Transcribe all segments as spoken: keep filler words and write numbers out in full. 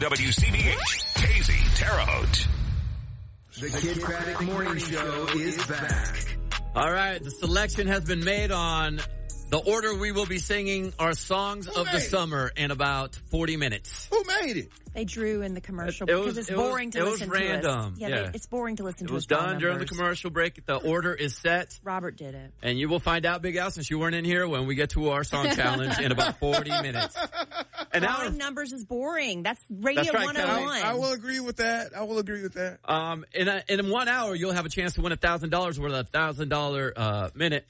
W C B H, Casey Terre Haute. The Kid Craddock Morning Show is back. All right, the selection has been made on the order we will be singing our songs Who of the made it? summer in about forty minutes. Who made it? They drew in the commercial It because was- it's it was- boring to it was listen random, to us. Yeah, yeah. they- it's boring to listen It to was us draw done during the numbers. commercial break. The order is set, Robert did it. and you will find out, Big Al, since you weren't in here, when we get to our song challenge in about forty minutes. And now, Drawing numbers is boring. That's Radio That's right, one Kelly. oh one. I will agree with that. I will agree with that. um, in a, in one hour, you'll have a chance to win a thousand dollars worth of a thousand dollar uh minute.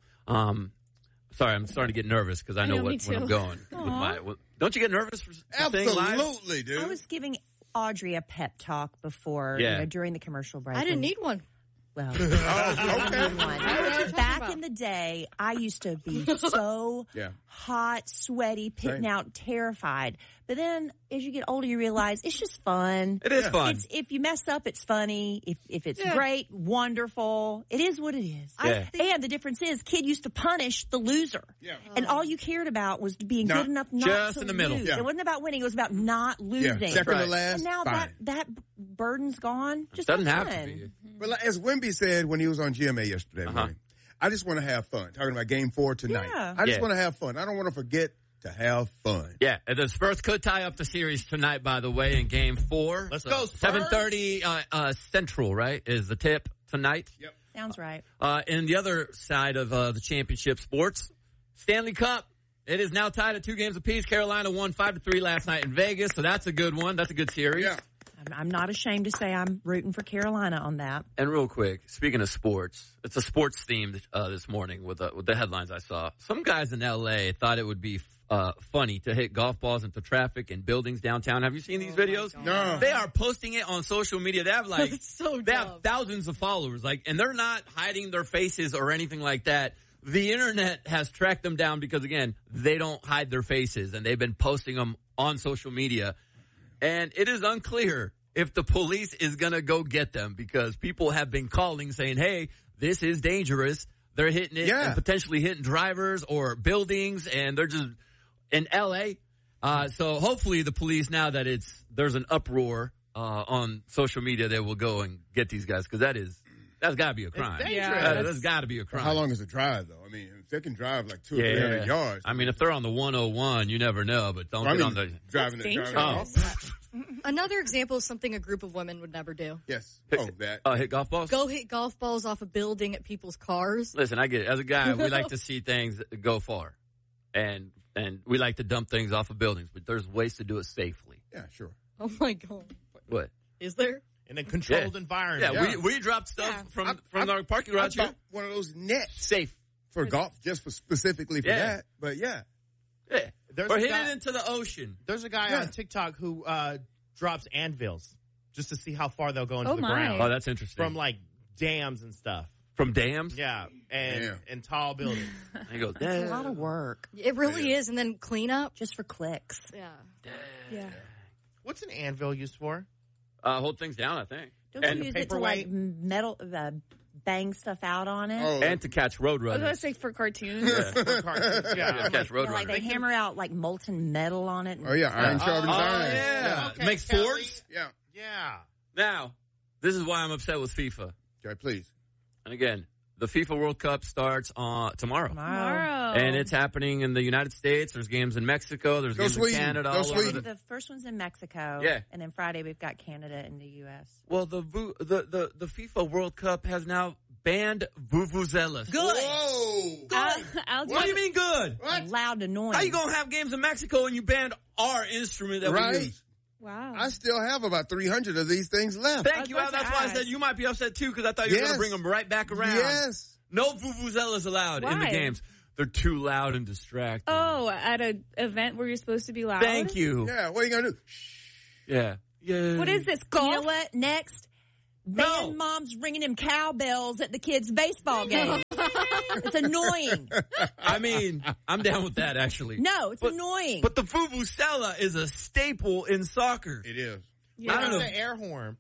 Um, sorry, I'm starting to get nervous because I know, know, me what, when I'm too. going. With my, with, don't you get nervous for, for saying live? Absolutely, dude. I was giving Audrey a pep talk before, Yeah. you know, during the commercial break. I didn't And- need one. Well, Oh, okay. one. Back about? in the day, I used to be so Yeah. hot, sweaty, pitting Same. out, terrified. But then, as you get older, you realize it's just fun. It is Yeah. fun. It's, if you mess up, it's funny. If if it's Yeah. great, wonderful. It is what it is. Yeah. And the difference is, kid used to punish the loser. Yeah. And all you cared about was being Not- good enough not just to in the middle. lose. Yeah. It wasn't about winning. It was about not losing. Yeah. Second Right. to last. And now that fine. that burden's gone. Just Doesn't have have to fun. be. But like, as Wimby said when he was on G M A yesterday Uh-huh. morning, I just want to have fun. Talking about game four tonight. Yeah. I just Yeah. want to have fun. I don't want to forget to have fun. Yeah, and the Spurs could tie up the series tonight, by the way, in Game Four. Let's go, Spurs. seven thirty uh, uh, Central, right, is the tip tonight. Yep. Sounds right. Uh, and the other side of uh, the championship sports, Stanley Cup. It is now tied at two games apiece. Carolina won five to three last night in Vegas, so that's a good one. That's a good series. Yeah. I'm, I'm not ashamed to say I'm rooting for Carolina on that. And real quick, speaking of sports, it's a sports themed uh, this morning with uh, with the headlines I saw. Some guys in L A thought it would be uh, funny to hit golf balls into traffic and buildings downtown. Have you seen these videos? No. They are posting it on social media. They have like That's so they dumb. have thousands of followers, like, and they're not hiding their faces or anything like that. The internet has tracked them down because, again, they don't hide their faces, and they've been posting them on social media. And it is unclear if the police is going to go get them because people have been calling saying, hey, this is dangerous. They're hitting it Yeah. and potentially hitting drivers or buildings, and they're just in L A. Uh, so hopefully the police, now that it's there's an uproar uh, on social media, they will go and get these guys because that is that's got to be a crime. dangerous. Yeah, That- that's- that's got to be a crime. How long is the drive, though? I mean, if they can drive like two or three hundred yards. I mean, if they're on the one oh one, you never know, but don't I get mean, on the. driving the That's driving. dangerous. Oh, Another example of something a group of women would never do. yes. Oh, that. Uh, hit golf balls? Go hit golf balls off a building at people's cars. Listen, I get it. As a guy, we like to see things go far. And and we like to dump things off of buildings, but there's ways to do it safely. Yeah, sure. Oh my God. What? Is there? In a controlled Yeah. environment. Yeah, Yeah. we we dropped stuff Yeah. from I- from I- our parking I garage here. bought one of those nets Safe. for golf, just for specifically for Yeah. that. But yeah. Yeah. There's or a hit guy- it into the ocean. There's a guy Yeah. on TikTok who uh, drops anvils just to see how far they'll go into Oh, the my. ground. Oh, that's interesting. From like dams and stuff. From dams? Yeah, and Damn. and tall buildings. And he goes, It's a lot of work It really is. And then clean up. just for clicks. Yeah. Yeah. What's an anvil used for? uh, hold things down, I think. Don't And, you use it to like paperweight? metal, uh, bang stuff out on it? Oh, and to catch road I was going to runners. say for cartoons. Yeah. For cartoons. Yeah, Yeah, I'm catch like, road Yeah, like runners. they hammer out like molten metal on it. and- oh yeah, iron Oh, sharpens iron. yeah. Okay, Makes Kelly. swords. Yeah. yeah. Now, this is why I'm upset with FIFA. Okay, please. And again, the FIFA World Cup starts on tomorrow. Tomorrow. And it's happening in the United States. There's games in Mexico. There's Go games Sweden. in Canada. Go all over Sweden. the, The first one's in Mexico. Yeah. And then Friday we've got Canada and the U S. well, the, vu- the the the FIFA World Cup has now banned vuvuzelas. Good. Whoa. I'll, I'll What do you do mean good? What? Loud, annoying. How you gonna have games in Mexico and you banned our instrument that we Right. use? Wow. I still have about three hundred of these things left. Thank was you. about Al. That's to why I ask. said you might be upset too because I thought you were Yes. gonna bring them right back around. Yes. No vuvuzelas allowed in the Why? games. They're too loud and distracting. Oh, at an event where you're supposed to be loud? Thank you. Yeah, what are you going to do? Yeah. Yeah. What is this, golf? You know what? Next, No. band moms ringing them cowbells at the kids' baseball game. It's annoying. I mean, I'm down with that actually. No, it's But- annoying. But the vuvuzela is a staple in soccer. It is. Yeah. I don't know. The air horn.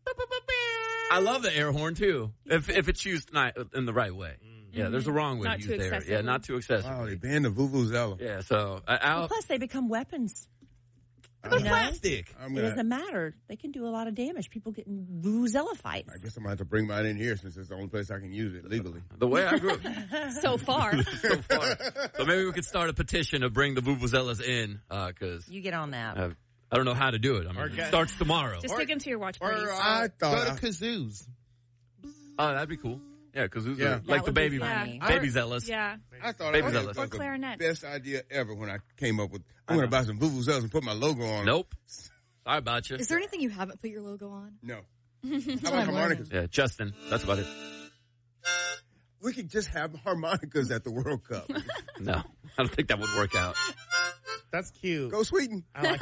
I love the air horn too. If if it's used ni- in the right way. Yeah, there's a wrong way Not to too use there. excessively. Yeah, not too excessive. Wow, they banned the vuvuzela. Yeah, so I, I'll, Plus, they become weapons. They're You know? plastic. I'm It gonna, doesn't matter. They can do a lot of damage. People getting vuvuzela fights. I guess I'm going to have to bring mine in here since it's the only place I can use it legally. The way I grew up So far. so far. So maybe we could start a petition to bring the vuvuzelas in, because You get on that. uh, I don't know how to do it. I mean, Or it get- starts tomorrow. Just take him to your watch Or parties. uh, I thought go I- to kazoos. Oh, like that'd be cool. Yeah, because Yeah. yeah. That like the would be baby, funny. baby zealous. Yeah. I thought Baby I zealous. that Or was the clarinet. best idea ever when I came up with, I'm going to buy some vuvuzelas and put my logo on. Nope. Sorry about you. Is there anything you haven't put your logo on? No. How about harmonicas? Yeah, Justin. That's about it. We could just have harmonicas at the World Cup. No, I don't think that would work out. That's cute. Go Sweden. I like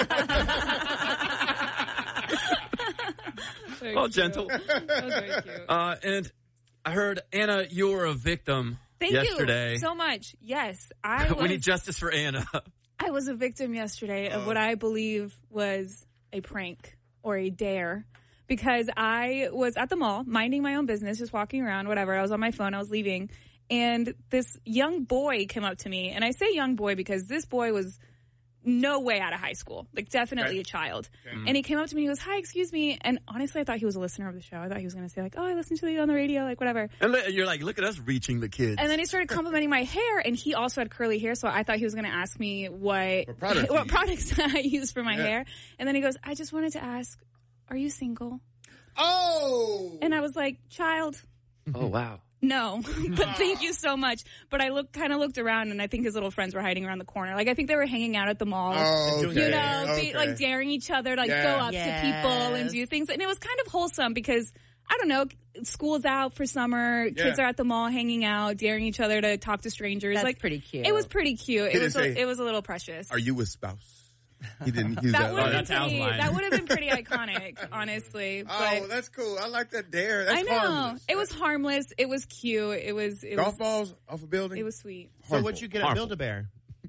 Very Oh, cute. gentle. That was very cute. Uh, and I heard, Anna, you were a victim Thank yesterday. you so much. Yes, I we need was, justice for Anna. I was a victim yesterday of what I believe was a prank or a dare, because I was at the mall minding my own business, just walking around, whatever. I was on my phone. I was leaving. And this young boy came up to me. And I say young boy because this boy was no way out of high school, like definitely Okay. a child. And he came up to me and he goes, "Hi, excuse me." And honestly, I thought he was a listener of the show. I thought he was going to say like, "Oh, I listened to you on the radio," like whatever. And li- you're like, look at us reaching the kids. And then he started complimenting my hair, and he also had curly hair, so I thought he was going to ask me what What products what you products I use for my Yeah. hair. And then he goes, "I just wanted to ask, are you single?" Oh! And I was like, "Child, oh, wow. no, but thank you so much." But I looked, kind of looked around, and I think his little friends were hiding around the corner. Like I think they were hanging out at the mall. Oh, okay. You know, okay. be, like daring each other, like Yeah. go up Yes. to people and do things. And it was kind of wholesome because, I don't know, school's out for summer, Yeah. kids are at the mall hanging out, daring each other to talk to strangers. That's like pretty cute. It was pretty cute. Did It it was a, say, it was a little precious. Are you with spouse? He didn't use that that, would have line. been that's Al's pretty. line. That would have been pretty iconic, honestly. But Oh, that's cool. I like that dare. That's I know harmless. it was harmless. It was cute. It was. It Golf was. balls off a building? It was sweet. so Harmful. what'd you get at Harmful. Build-A-Bear?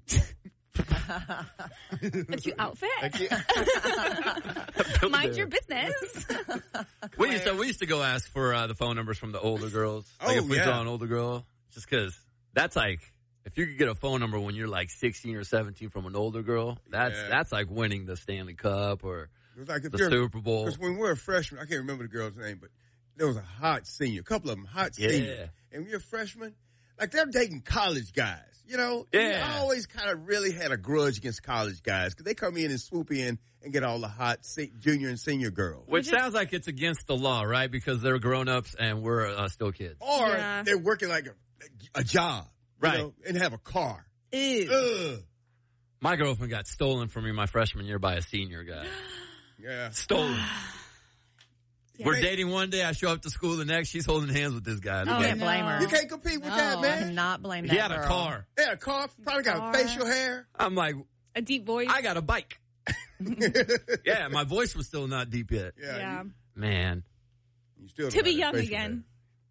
A cute outfit. Build a Mind bear. your business. We used to we used to go ask for uh, the phone numbers from the older girls. Like Oh, if we yeah. saw an older girl, just because that's like if you could get a phone number when you're like sixteen or seventeen from an older girl, that's Yeah. that's like winning the Stanley Cup or It was like if the you're, Super Bowl. Because when we were freshmen, I can't remember the girl's name, but there was a hot senior, a couple of them hot Yeah. seniors. And when you're a freshman, like they're dating college guys, you know? Yeah. I always kind of really had a grudge against college guys because they come in and swoop in and get all the hot se- junior and senior girls. Which sounds like it's against the law, right? Because they're grown ups and we're uh, still kids. Or Yeah. they're working like a, a job, you Right. know, and have a car. Ew. Ugh. My girlfriend got stolen from me my freshman year by a senior guy. Yeah. Stolen. We're dating one day. I show up to school the next. She's holding hands with this guy. I Oh, can't no. blame her. You can't compete with that, I man. cannot blame that he had a girl. car. They had a car, probably got Car. facial hair. I'm like, A deep voice. I got a bike. Yeah, my voice was still not deep yet. Yeah. yeah. You, Man, you still To be don't have young that facial again.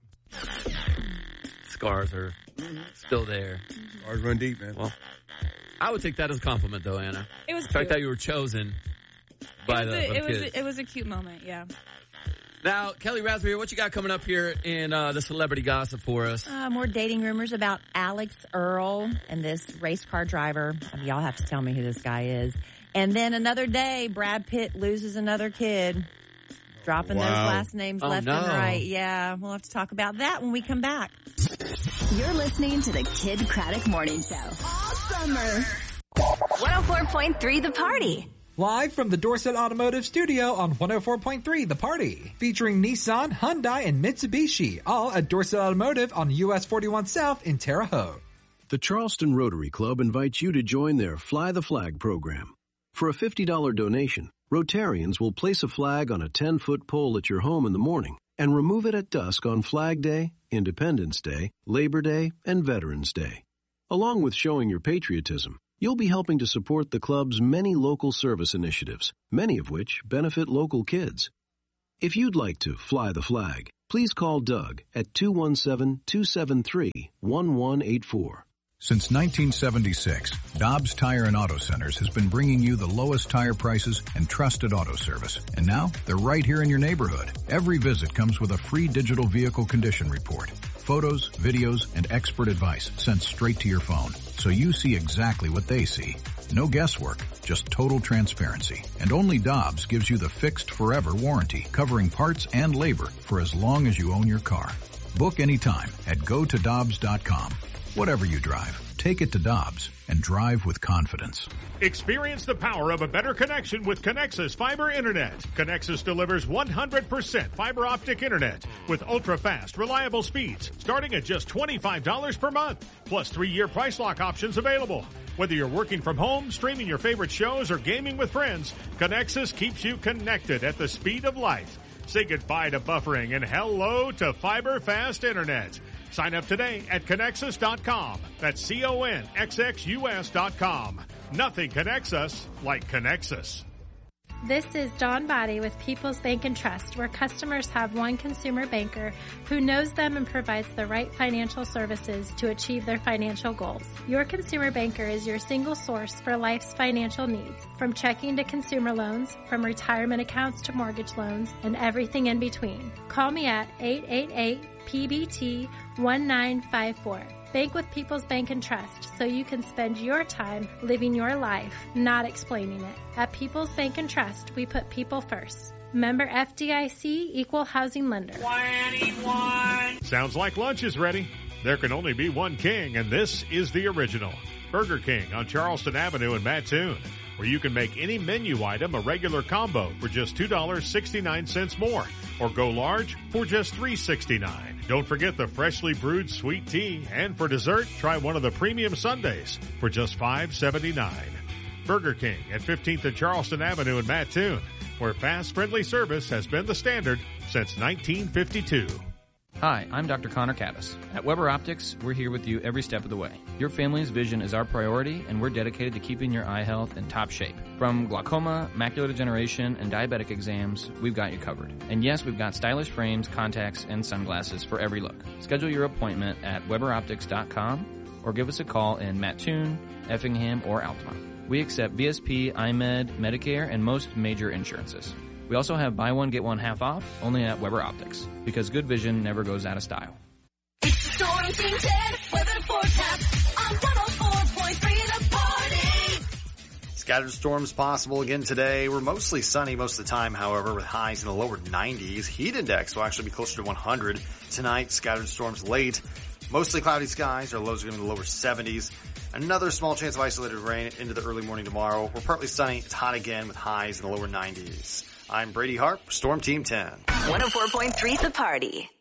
scars are still there. hair. Ours run deep, man. Well, I would take that as a compliment, though, Anna. It was The fact cute. that you were chosen by it was, the, a, by the it, was kids. a, it was a cute moment, yeah. Now, Kelly Raspberry, what you got coming up here in uh, the celebrity gossip for us? Uh, more dating rumors about Alex Earl and this race car driver. I mean, y'all have to tell me who this guy is. And then another day, Brad Pitt loses another kid. Dropping Wow. those last names Oh, left no. and right. Yeah, we'll have to talk about that when we come back. You're listening to the Kid Craddock Morning Show. All summer. one oh four point three The Party. Live from the Dorset Automotive Studio on one oh four point three The Party. Featuring Nissan, Hyundai, and Mitsubishi. All at Dorset Automotive on U S forty-one South in Terre Haute. The Charleston Rotary Club invites you to join their Fly the Flag program. For a fifty dollars donation, Rotarians will place a flag on a ten-foot pole at your home in the morning and remove it at dusk on Flag Day, Independence Day, Labor Day, and Veterans Day. Along with showing your patriotism, you'll be helping to support the club's many local service initiatives, many of which benefit local kids. If you'd like to fly the flag, please call Doug at two one seven, two seven three, one one eight four. Since nineteen seventy-six, Dobbs Tire and Auto Centers has been bringing you the lowest tire prices and trusted auto service. And now, they're right here in your neighborhood. Every visit comes with a free digital vehicle condition report, photos, videos, and expert advice sent straight to your phone, so you see exactly what they see. No guesswork, just total transparency. And only Dobbs gives you the fixed forever warranty, covering parts and labor for as long as you own your car. Book anytime at go to dobbs dot com. Whatever you drive, take it to Dobbs and drive with confidence. Experience the power of a better connection with Connexus Fiber Internet. Connexus delivers one hundred percent fiber optic internet with ultra-fast, reliable speeds starting at just twenty-five dollars per month, plus three-year price lock options available. Whether you're working from home, streaming your favorite shows, or gaming with friends, Connexus keeps you connected at the speed of light. Say goodbye to buffering and hello to fiber fast internet. Sign up today at Connexus dot com. That's C O N X X U S dot com. Nothing connects us like Connexus. This is Dawn Body with People's Bank and Trust, where customers have one consumer banker who knows them and provides the right financial services to achieve their financial goals. Your consumer banker is your single source for life's financial needs, from checking to consumer loans, from retirement accounts to mortgage loans, and everything in between. Call me at eight eight eight P B T one nine five four. Bank with People's Bank and Trust so you can spend your time living your life, not explaining it. At People's Bank and Trust, we put people first. Member F D I C, Equal Housing Lender. twenty-one Sounds like lunch is ready. There can only be one king, and this is the original. Burger King on Charleston Avenue in Mattoon, where you can make any menu item a regular combo for just two dollars and sixty-nine cents more, or go large for just three dollars and sixty-nine cents. Don't forget the freshly brewed sweet tea, and for dessert, try one of the premium sundaes for just five dollars and seventy-nine cents. Burger King at fifteenth and Charleston Avenue in Mattoon, where fast, friendly service has been the standard since nineteen fifty-two. Hi, I'm Doctor Connor Caddis. At Weber Optics, we're here with you every step of the way. Your family's vision is our priority, and we're dedicated to keeping your eye health in top shape. From glaucoma, macular degeneration, and diabetic exams, we've got you covered. And yes, we've got stylish frames, contacts, and sunglasses for every look. Schedule your appointment at weber optics dot com or give us a call in Mattoon, Effingham, or Altamont. We accept V S P, I M E D, Medicare, and most major insurances. We also have buy one, get one half off, only at Weber Optics, because good vision never goes out of style. It's the Storm Team ten weather forecast on one oh four point three The Party. Scattered storms possible again today. We're mostly sunny most of the time, however, with highs in the lower nineties. Heat index will actually be closer to one hundred tonight. Scattered storms late. Mostly cloudy skies. Our lows are going to be in the lower seventies. Another small chance of isolated rain into the early morning tomorrow. We're partly sunny. It's hot again with highs in the lower nineties. I'm Brady Harp, Storm Team ten. one oh four point three The Party.